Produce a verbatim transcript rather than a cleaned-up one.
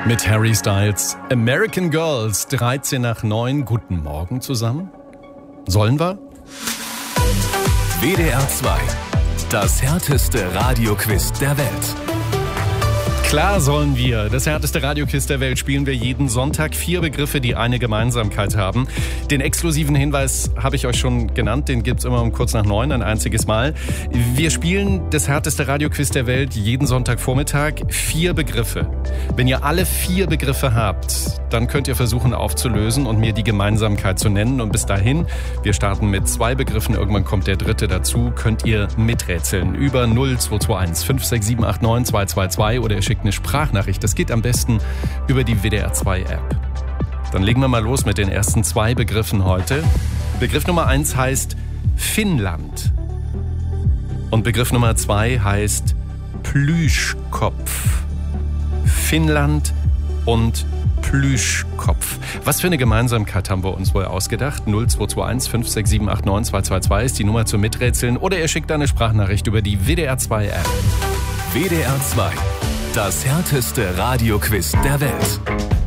Mit Harry Styles. American Girls, dreizehn nach neun. Guten Morgen zusammen. Sollen wir? W D R zwei. Das härteste Radioquiz der Welt. Klar sollen wir. Das härteste Radioquiz der Welt spielen wir jeden Sonntag. Vier Begriffe, die eine Gemeinsamkeit haben. Den exklusiven Hinweis habe ich euch schon genannt. Den gibt es immer um kurz nach neun, ein einziges Mal. Wir spielen das härteste Radioquiz der Welt jeden Sonntagvormittag. Vier Begriffe. Wenn ihr alle vier Begriffe habt, dann könnt ihr versuchen aufzulösen und mir die Gemeinsamkeit zu nennen. Und bis dahin, wir starten mit zwei Begriffen. Irgendwann kommt der dritte dazu. Könnt ihr miträtseln über null zwei zwei eins fünf sechs sieben acht neun zwei zwei zwei oder ihr schickt eine Sprachnachricht. Das geht am besten über die W D R zwei App. Dann legen wir mal los mit den ersten zwei Begriffen heute. Begriff Nummer eins heißt Finnland. Und Begriff Nummer zwei heißt Plüschkopf. Finnland und Plüschkopf. Was für eine Gemeinsamkeit haben wir uns wohl ausgedacht? null zwei zwei eins fünf sechs sieben acht neun zwei zwei zwei ist die Nummer zum Miträtseln oder ihr schickt eine Sprachnachricht über die W D R zwei App. W D R zwei. Das härteste Radioquiz der Welt.